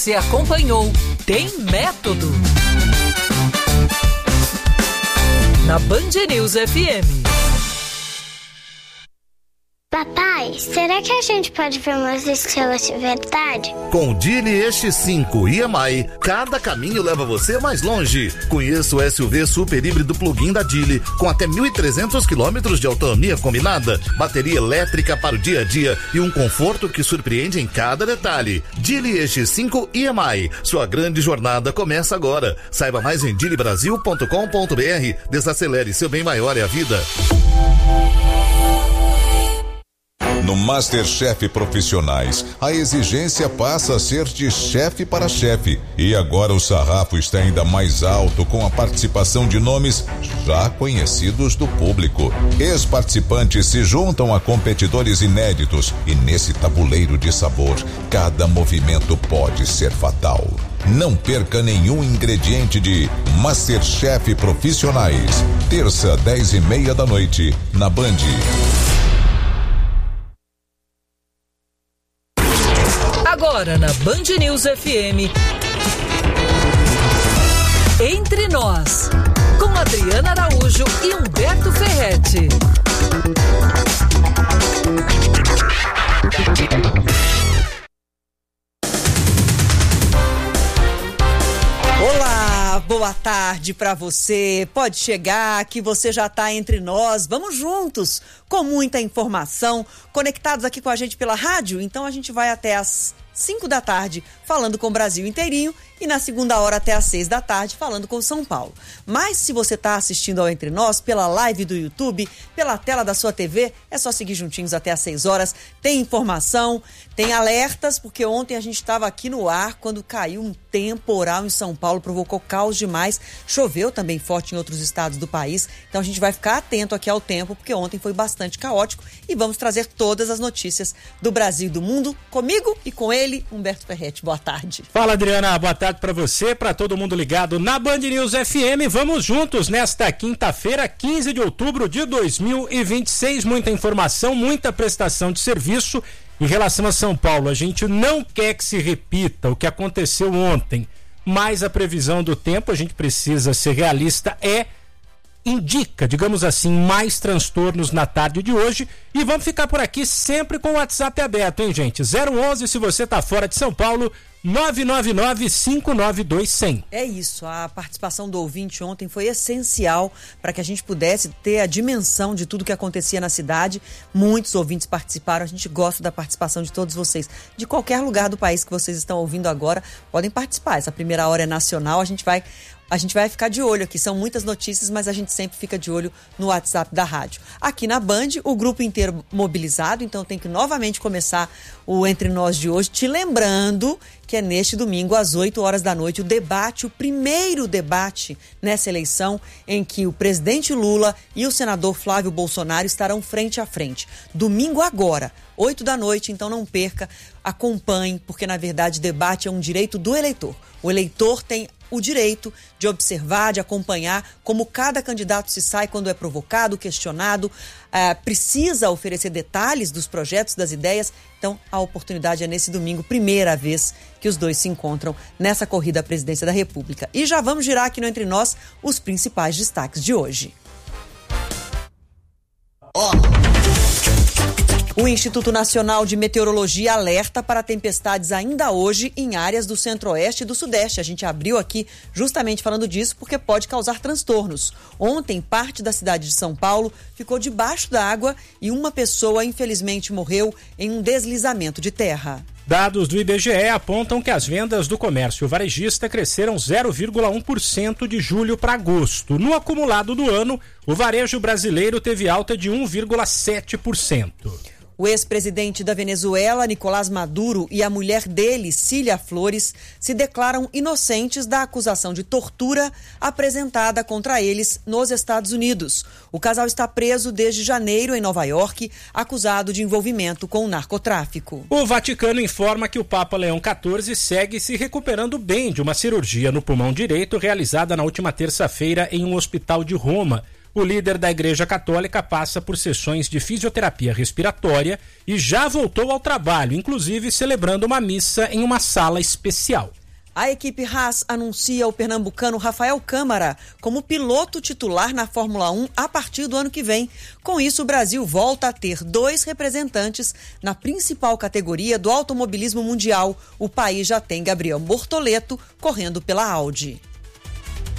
Se acompanhou Tem Método na Band News FM. Papai, será que a gente pode ver umas estrelas de verdade? Com o Geely X5 EMI, cada caminho leva você mais longe. Conheça o SUV super híbrido plug-in da Geely, com até 1.300 km de autonomia combinada, bateria elétrica para o dia a dia e um conforto que surpreende em cada detalhe. Geely X5 EMI, sua grande jornada começa agora. Saiba mais em geelybrasil.com.br. Desacelere, seu bem maior é a vida. No MasterChef Profissionais, a exigência passa a ser de chefe para chefe. E agora o sarrafo está ainda mais alto com a participação de nomes já conhecidos do público. Ex-participantes se juntam a competidores inéditos e nesse tabuleiro de sabor, cada movimento pode ser fatal. Não perca nenhum ingrediente de MasterChef Profissionais. Terça, 10:30 da noite, na Band. Agora na Band News FM, Entre Nós, com Adriana Araújo e Humberto Ferretti. Olá, boa tarde para você. Pode chegar que você já está entre nós. Vamos juntos, com muita informação, conectados aqui com a gente pela rádio. Então a gente vai até as 5 da tarde falando com o Brasil inteirinho e na segunda hora até às 6 da tarde falando com São Paulo. Mas se você está assistindo ao Entre Nós pela live do YouTube, pela tela da sua TV, é só seguir juntinhos até às 6 horas. Tem informação, tem alertas, porque ontem a gente estava aqui no ar quando caiu um temporal em São Paulo, provocou caos demais. Choveu também forte em outros estados do país. Então a gente vai ficar atento aqui ao tempo, porque ontem foi bastante caótico e vamos trazer todas as notícias do Brasil e do mundo comigo e com ele, Humberto Ferretti. Boa tarde. Fala, Adriana. Boa tarde para você, para todo mundo ligado na Band News FM. Vamos juntos nesta quinta-feira, 15 de outubro de 2026. Muita informação, muita prestação de serviço. Em relação a São Paulo, a gente não quer que se repita o que aconteceu ontem, mas a previsão do tempo, a gente precisa ser realista, indica, digamos assim, mais transtornos na tarde de hoje. E vamos ficar por aqui sempre com o WhatsApp aberto, hein, gente? 011 se você tá fora de São Paulo, 999-592-100. É isso, a participação do ouvinte ontem foi essencial para que a gente pudesse ter a dimensão de tudo que acontecia na cidade. Muitos ouvintes participaram, a gente gosta da participação de todos vocês. De qualquer lugar do país que vocês estão ouvindo agora, podem participar. Essa primeira hora é nacional, a gente vai ficar de olho aqui. São muitas notícias, mas a gente sempre fica de olho no WhatsApp da rádio. Aqui na Band, o grupo inteiro mobilizado, então tem que novamente começar o Entre Nós de hoje, te lembrando que é neste domingo, às 8 horas da noite, o primeiro debate nessa eleição, em que o presidente Lula e o senador Flávio Bolsonaro estarão frente a frente. Domingo agora, 8 da noite, então não perca, acompanhe, porque na verdade debate é um direito do eleitor. O eleitor tem o direito de observar, de acompanhar como cada candidato se sai quando é provocado, questionado, precisa oferecer detalhes dos projetos, das ideias. Então, a oportunidade é nesse domingo, primeira vez que os dois se encontram nessa corrida à presidência da República. E já vamos girar aqui no Entre Nós os principais destaques de hoje. O Instituto Nacional de Meteorologia alerta para tempestades ainda hoje em áreas do centro-oeste e do sudeste. A gente abriu aqui justamente falando disso porque pode causar transtornos. Ontem, parte da cidade de São Paulo ficou debaixo da água e uma pessoa, infelizmente, morreu em um deslizamento de terra. Dados do IBGE apontam que as vendas do comércio varejista cresceram 0,1% de julho para agosto. No acumulado do ano, o varejo brasileiro teve alta de 1,7%. O ex-presidente da Venezuela, Nicolás Maduro, e a mulher dele, Cília Flores, se declaram inocentes da acusação de tortura apresentada contra eles nos Estados Unidos. O casal está preso desde janeiro em Nova York, acusado de envolvimento com o narcotráfico. O Vaticano informa que o Papa Leão XIV segue se recuperando bem de uma cirurgia no pulmão direito realizada na última terça-feira em um hospital de Roma. O líder da Igreja Católica passa por sessões de fisioterapia respiratória e já voltou ao trabalho, inclusive celebrando uma missa em uma sala especial. A equipe Haas anuncia o pernambucano Rafael Câmara como piloto titular na Fórmula 1 a partir do ano que vem. Com isso, o Brasil volta a ter 2 representantes na principal categoria do automobilismo mundial. O país já tem Gabriel Bortoleto correndo pela Audi.